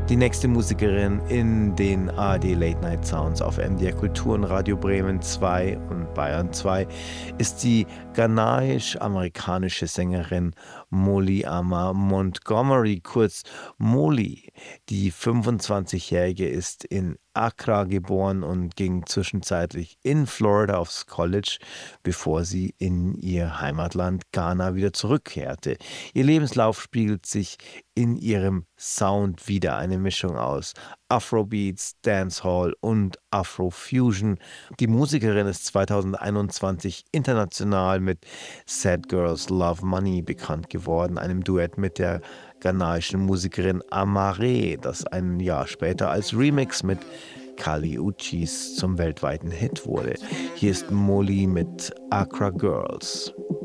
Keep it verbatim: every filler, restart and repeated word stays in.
Die nächste Musikerin in den A R D Late Night Sounds auf M D R Kultur und Radio Bremen zwei und Bayern zwei ist die ghanaisch-amerikanische Sängerin Molly Ama Montgomery, kurz Molly. Die fünfundzwanzigjährige ist in Accra geboren und ging zwischenzeitlich in Florida aufs College, bevor sie in ihr Heimatland Ghana wieder zurückkehrte. Ihr Lebenslauf spiegelt sich in ihrem Sound wieder, eine Mischung aus Afrobeats, Dancehall und Afrofusion. Die Musikerin ist zweitausendeinundzwanzig international mit Sad Girls Love Money bekannt geworden, einem Duett mit der ghanaischen Musikerin Amare, das ein Jahr später als Remix mit Kali Uchis zum weltweiten Hit wurde. Hier ist Molly mit Accra Girls.